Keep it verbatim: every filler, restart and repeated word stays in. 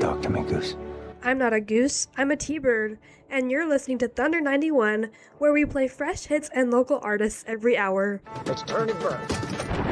Talk to me, Goose. I'm not a goose, I'm a T-bird, and you're listening to Thunder ninety-one, where we play fresh hits and local artists every hour. Let's turn it burn.